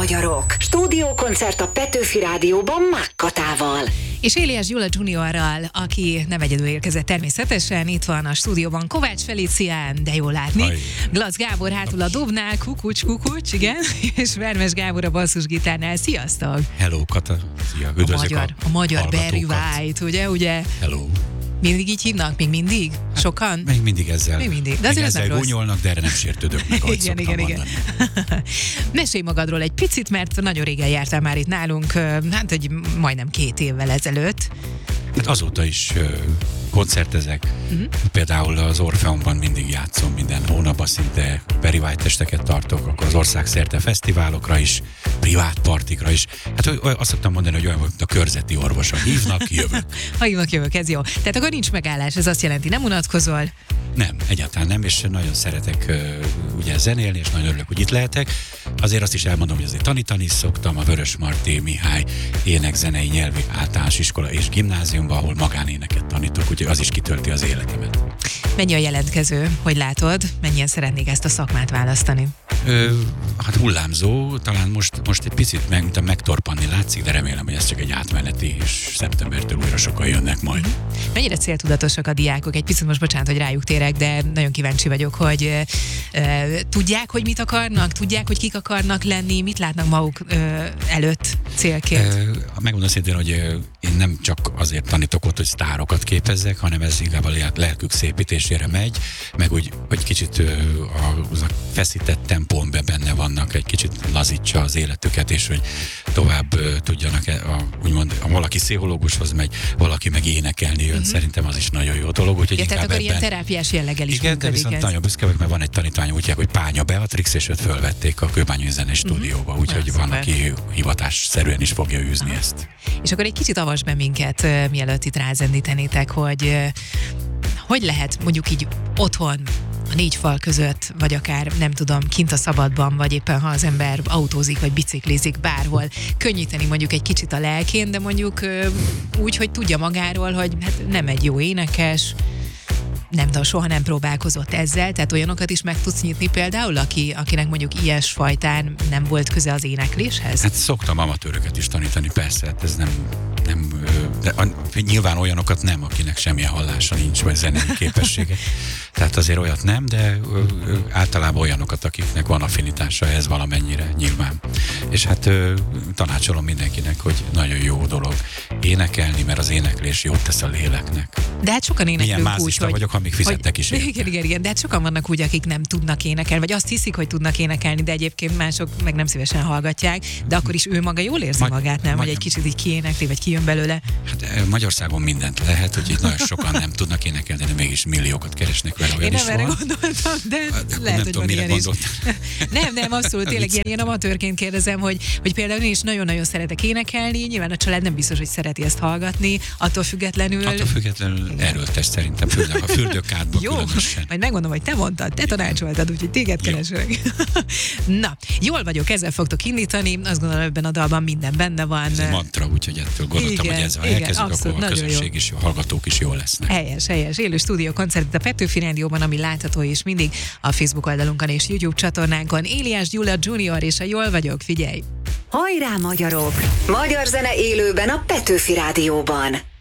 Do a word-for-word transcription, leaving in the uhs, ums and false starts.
magyarok! Stúdiókoncert a Petőfi Rádióban Mák Katával. És Éliás Gyula juniorral, aki nem egyedül érkezett természetesen, itt van a stúdióban Kovács Felicián, de jól látni. Aj. Glac Gábor hátul a dobnál, kukucs, kukucs, igen, és Vermes Gábor a basszusgitárnál. Sziasztok! Hello, Kata! Szia, üdvözlök a magyar, a, a magyar Barry White, ugye, ugye? Hello! Mindig így hívnak? Még mindig? Sokan? Még mindig ezzel. Még mindig. De még azért ezzel gúnyolnak, de erre nem sértődök meg, ahogy igen, igen, igen. Mesélj magadról egy picit, mert nagyon régen jártál már itt nálunk, hát egy majdnem két évvel ezelőtt. Hát azóta is uh, koncertezek. Uh-huh. Például az Orfeumban mindig játszom, minden hónapban szinte Barry White testeket tartok, akkor az országszerte fesztiválokra is, privát partikra is. Hát azt szoktam mondani, hogy olyan, hogy a körzeti orvosa. Hívnak, jövök. Ha hívnak, jövök, ez jó. Tehát akkor nincs megállás, ez azt jelenti, nem unatkozol? Nem, egyáltalán nem, és nagyon szeretek uh, ugye zenélni, és nagyon örülök, hogy itt lehetek. Azért azt is elmondom, hogy azért tanítani is szoktam a Vörösmarty Mihály énekzenei nyelvi általános iskola és gimnáziumban, ahol magánéneket tanítok, úgyhogy az is kitölti az életemet. Mennyi a jelentkező, hogy látod? Mennyien szeretnék ezt a szakmát választani? Ö, hát hullámzó, talán most, most egy picit meg, mint a megtorpanni látszik, de remélem, hogy ez csak egy átmeneti, és szeptembertől újra sokan jönnek majd. Mennyire céltudatosak a diákok? Egy picit most bocsánat, hogy rájuk térek, de nagyon kíváncsi vagyok, hogy e, e, tudják, hogy mit akarnak, tudják, hogy kik akarnak lenni, mit látnak maguk e, előtt célként? E, megmondom szintén, hogy én nem csak azért tanítok ott, hogy sztárokat képezzek, hanem ez inkább a lelkük szépítésére megy, meg úgy, hogy kicsit a, a feszített tempónban benne vannak, egy kicsit lazítsa az életüket, és hogy tovább uh, tudjanak, a, úgymond, ha valaki pszichológushoz megy, valaki meg énekelni jön, mm-hmm. szerintem az is nagyon jó dolog. Úgyhogy ja, tehát akkor ebben, ilyen terápiás jelleggel is igen, működik. Igen, de viszont nagyon büszke vagyok, mert van egy tanítvány, úgy, hogy Pánya Beatrix, és őt fölvették a Kőbányai Zenei Stúdióba, úgyhogy ah, van, szuper. Aki hivatásszerűen is fogja űzni ah. ezt. És akkor egy kicsit avasd be minket, uh, mielőtt itt rázendítenétek, hogy uh, hogy lehet mondjuk így otthon, a négy fal között, vagy akár nem tudom, kint a szabadban, vagy éppen ha az ember autózik, vagy biciklizik bárhol, könnyíteni mondjuk egy kicsit a lelkén, de mondjuk úgy, hogy tudja magáról, hogy hát nem egy jó énekes, nem tudom, soha nem próbálkozott ezzel, tehát olyanokat is meg tudsz nyitni például, aki, akinek mondjuk ilyesfajtán nem volt köze az énekléshez? Hát szoktam amatőröket is tanítani, persze, hát ez nem, nem de nyilván olyanokat nem, akinek semmilyen hallása nincs, vagy zenei képessége. Tehát azért olyat nem, de általában olyanokat, akiknek van affinitása ez valamennyire nyilván. És hát tanácsolom mindenkinek, hogy nagyon jó dolog énekelni, mert az éneklés jót tesz a léleknek. De hát sokan éneklünk úgy, hogy... vagyok, ha még fizettek is érte. Igen, igen, igen, de hát sokan vannak úgy, akik nem tudnak énekelni, vagy azt hiszik, hogy tudnak énekelni, de egyébként mások meg nem szívesen hallgatják, de akkor is ő maga jól érzi Magy- magát, nem? Vagy egy kicsit így kiénekli, vagy kijön belőle. Hát Magyarországon mindent lehet, hogy itt nagyon sokan nem tudnak énekelni, de mégis milliókat keresnek vele. Én nem erre gondoltam, de hát, lehet, hogy tudom, van ilyen is. Nem, nem, abszolút, tényleg ilyen, ilyen amatőrként kérdezem, hogy, hogy például én is nagyon-nagyon szeretek énekelni, nyilván a család nem biztos, hogy szereti ezt hallgatni, attól függetlenül... Attól függetlenül erőltes szerintem, főleg a fürdőkádban jó, különösen. majd megmondom, hogy te mondtad, te tanácsoltad, úgyhogy téged keresek. Na, jól vagyok, ezzel fogtok indítani, azt gondolom, ebben a dalban minden benne van. Ez egy mantra, úgyhogy ettől gondoltam, igen, hogy ezzel elkezdjük, akkor a közönség is jó, a hallgatók is jól lesznek. Helyes, helyes. Élő stúdió koncert a Petőfi Rádióban, ami látható is mindig a Facebook oldalunkon és YouTube csatornánkon. Éliás Gyula junior és a Jól vagyok, figyelj! Hajrá, magyarok! Magyar zene élőben a Petőfi Rádióban.